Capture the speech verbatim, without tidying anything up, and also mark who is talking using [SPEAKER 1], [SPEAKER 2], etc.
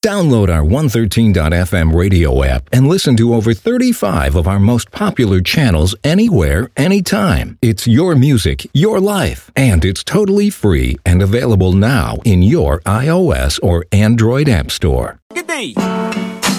[SPEAKER 1] Download our one thirteen dot f m radio app and listen to over thirty-five of our most popular channels anywhere, anytime. It's your music, your life, and it's totally free and available now in your iOS or Android app store.
[SPEAKER 2] Good day.